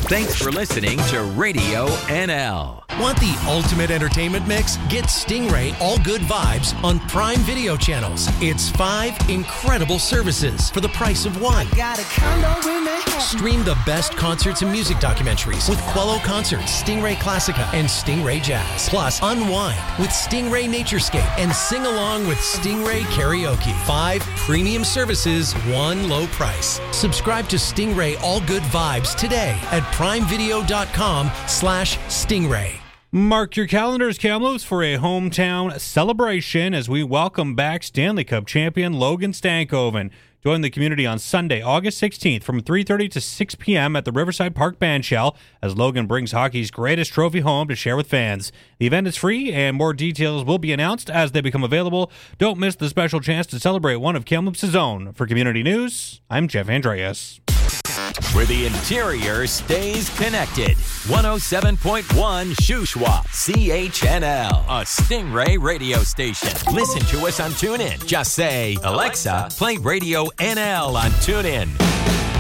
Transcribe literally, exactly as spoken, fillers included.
Thanks for listening to Radio N L. Want the ultimate entertainment mix? Get Stingray All Good Vibes on Prime Video channels. It's five incredible services for the price of one. Got a condo in Manhattan. Stream the best concerts and music documentaries with Quello Concerts, Stingray Classica, and Stingray Jazz. Plus, unwind with Stingray Naturescape and sing along with Stingray Karaoke. Five premium services, one low price. Subscribe to Stingray All Good Vibes today at primevideo.com slash Stingray. Mark your calendars, Kamloops, for a hometown celebration as we welcome back Stanley Cup champion Logan Stankoven. Join the community on Sunday, August sixteenth from three thirty to six p.m. at the Riverside Park Bandshell as Logan brings hockey's greatest trophy home to share with fans. The event is free and more details will be announced as they become available. Don't miss the special chance to celebrate one of Kamloops' own. For Community News, I'm Jeff Andreas. Where the interior stays connected. one oh seven point one Shuswap, C H N L, a Stingray radio station. Listen to us on TuneIn. Just say, Alexa, play Radio N L on TuneIn.